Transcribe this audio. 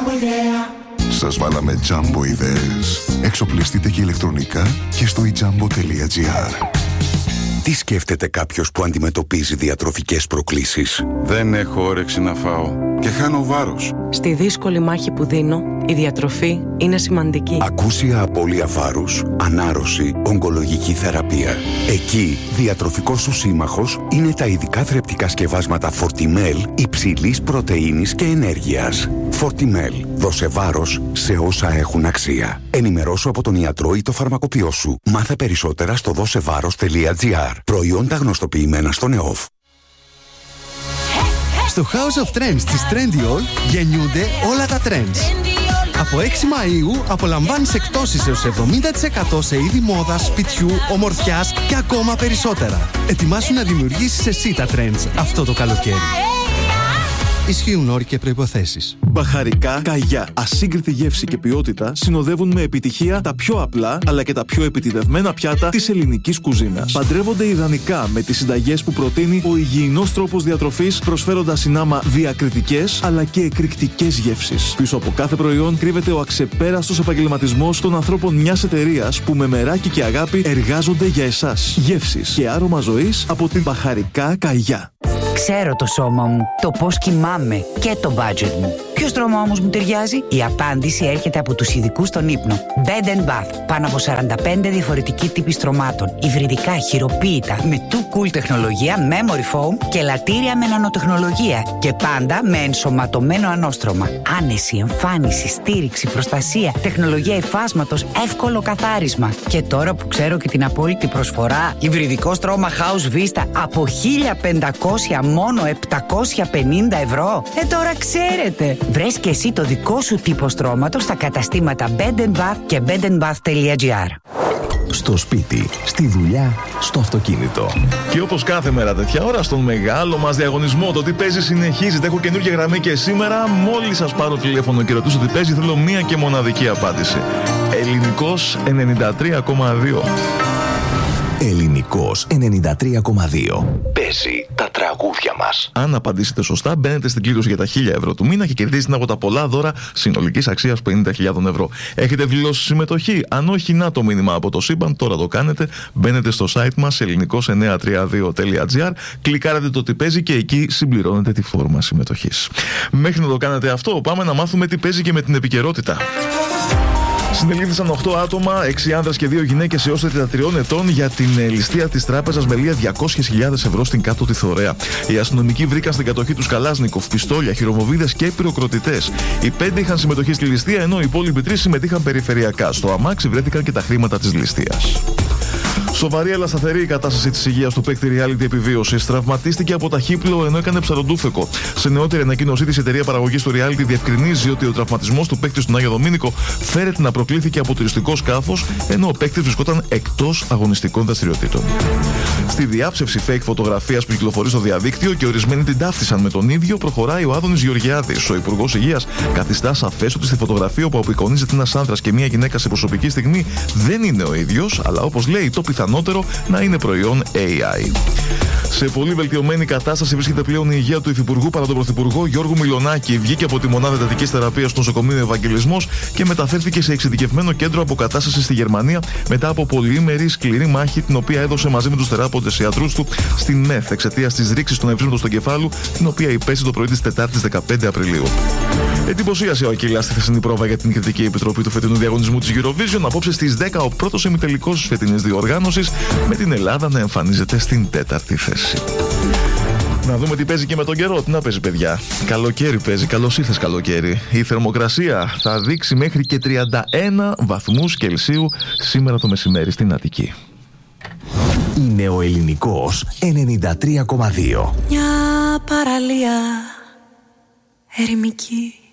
Σας βάλαμε Jumbo ιδέες. Εξοπλιστείτε και ηλεκτρονικά και στο ijambo.gr. Τι σκέφτεται κάποιος που αντιμετωπίζει διατροφικές προκλήσεις? Δεν έχω όρεξη να φάω και χάνω βάρος. Στη δύσκολη μάχη που δίνω, η διατροφή είναι σημαντική. Ακούσια απώλεια βάρους, ανάρρωση, ογκολογική θεραπεία. Εκεί, διατροφικός σου σύμμαχος είναι τα ειδικά θρεπτικά σκευάσματα Fortimel υψηλής πρωτεΐνης και ενέργειας. Fortimel. Δώσε βάρος σε όσα έχουν αξία. Ενημερώσου από τον ιατρό ή το φαρμακοποιό σου. Μάθε περισσότερα στο δώσεβάρος.gr. Προϊόντα γνωστοποιημένα στο ΝΕΟΦ. Στο House of Trends της Trendyol γεννιούνται όλα τα trends. Από 6 Μαΐου απολαμβάνεις εκπτώσεις έως 70% σε είδη μόδας, σπιτιού, ομορφιάς και ακόμα περισσότερα. Ετοιμάσου να δημιουργήσεις εσύ τα trends αυτό το καλοκαίρι. Ισχύουν όροι και προϋποθέσεις. Μπαχαρικά Καγιά. Ασύγκριτη γεύση και ποιότητα συνοδεύουν με επιτυχία τα πιο απλά αλλά και τα πιο επιτιδευμένα πιάτα της ελληνικής κουζίνας. Παντρεύονται ιδανικά με τις συνταγές που προτείνει ο υγιεινός τρόπος διατροφής, προσφέροντας συνάμα διακριτικές αλλά και εκρηκτικές γεύσεις. Πίσω από κάθε προϊόν κρύβεται ο αξεπέραστος επαγγελματισμός των ανθρώπων μιας εταιρείας που με μεράκι και αγάπη εργάζονται για εσάς. Γεύσεις και άρωμα ζωής από την Μπαχαρικά Καγιά. Ξέρω το σώμα μου, το πώς κοιμάμαι και το budget μου. Ποιο στρώμα όμως μου ταιριάζει? Η απάντηση έρχεται από τους ειδικούς στον ύπνο. Bed & Bath. Πάνω από 45 διαφορετικοί τύποι στρωμάτων. Υβριδικά, χειροποίητα, με too cool τεχνολογία, memory foam και λατήρια με νανοτεχνολογία. Και πάντα με ενσωματωμένο ανώστρωμα. Άνεση, εμφάνιση, στήριξη, προστασία, τεχνολογία υφάσματος, εύκολο καθάρισμα. Και τώρα που ξέρω και την απόλυτη προσφορά, υβριδικό στρώμα House Vista από 1.500 μόνο 750 ευρώ. Τώρα ξέρετε. Βρες και εσύ το δικό σου τύπο στρώματος στα καταστήματα Bed & Bath και bedandbath.gr. Στο σπίτι, στη δουλειά, στο αυτοκίνητο. Και όπως κάθε μέρα τέτοια ώρα, στον μεγάλο μας διαγωνισμό, το τι παίζει συνεχίζεται. Έχω καινούργια γραμμή και σήμερα, μόλις σας πάρω τηλέφωνο και ρωτήσω τι παίζει, θέλω μία και μοναδική απάντηση. Ελληνικός 93,2. Ελληνικός 93,2. Παίζει τα τραγούδια μας. Αν απαντήσετε σωστά, μπαίνετε στην κλήρωση για τα 1.000 ευρώ του μήνα και κερδίζετε από τα πολλά δώρα συνολικής αξίας 50.000 ευρώ. Έχετε δηλώσει συμμετοχή? Αν όχι, να το μήνυμα από το σύμπαν, τώρα το κάνετε. Μπαίνετε στο site μας ελληνικός932.gr, κλικάρετε το τι παίζει και εκεί συμπληρώνετε τη φόρμα συμμετοχής. Μέχρι να το κάνετε αυτό, πάμε να μάθουμε τι παίζει και με την επικαιρότητα. Συνελήφθησαν 8 άτομα, 6 άνδρες και 2 γυναίκες έως 33 ετών για την ληστεία της τράπεζας με λία 200.000 ευρώ στην Κάτω τη Θωρέα. Οι αστυνομικοί βρήκαν στην κατοχή τους Καλάσνικοφ, πιστόλια, χειρομοβίδες και πυροκροτητές. Οι 5 είχαν συμμετοχή στη ληστεία, ενώ οι υπόλοιποι 3 συμμετείχαν περιφερειακά. Στο αμάξι βρέθηκαν και τα χρήματα της ληστείας. Σοβαρή αλλά σταθερή η κατάσταση της υγείας του παίκτη reality επιβίωσης. Τραυματίστηκε από ταχύπλοο ενώ έκανε ψαροντούφεκο. Σε νεότερη ανακοίνωσή της, η εταιρεία παραγωγής του reality διευκρινίζει ότι ο τραυματισμός του παίκτη στον Άγιο Δομήνικο φέρεται να προκλήθηκε από τουριστικό σκάφος, ενώ ο παίκτης βρισκόταν εκτός αγωνιστικών δραστηριοτήτων. Στη διάψευση fake φωτογραφίας που κυκλοφορεί στο διαδίκτυο και ορισμένοι την ταύτισαν με τον ίδιο, προχωράει ο Άδωνης Γεωργιάδης. Ο Υπουργός Υγείας καθιστά σαφές ότι στη φωτογραφία όπου απεικονίζεται ένας άνδρας και μια γυναίκα σε προσωπική στιγμή δεν είναι ο ίδιος, αλλά όπως λέει, το πιθανότερο να είναι προϊόν AI. Σε πολύ βελτιωμένη κατάσταση βρίσκεται πλέον η υγεία του Υφυπουργού παρά τον Πρωθυπουργό Γιώργου Μιλονάκη. Βγήκε από τη μονάδα εντατικής θεραπείας του νοσοκομείου Ευαγγελισμός και μεταφέρθηκε σε εξειδικευμένο κέντρο αποκατάστασης στη Γερμανία μετά από πολυήμερη σκληρή μάχη, την οποία έδωσε μαζί με τους θεράποντες ιατρούς του στην ΜΕΘ εξαιτίας της ρήξης των ευρήματων στο κεφάλου, την οποία υπέστη το πρωί της Τετάρτης 15 Απριλίου. Εντυπωσίασε ο Ακύλας στη χθεσινή πρόβα για την κριτική επιτροπή του φετινού διαγωνισμού της Eurovision. Απόψε στις 10 ο πρώτος ημιτελικός της φετινής διοργάνωσης, με την Ελλάδα να εμφανίζεται στην 4η θέση. Να δούμε τι παίζει και με τον καιρό. Τι να παίζει, παιδιά? Καλοκαίρι παίζει. Καλώς ήρθες, καλοκαίρι. Η θερμοκρασία θα δείξει μέχρι και 31 βαθμούς Κελσίου σήμερα το μεσημέρι στην Αττική. Είναι ο Ελληνικός 93,2. Μια παραλία ερημική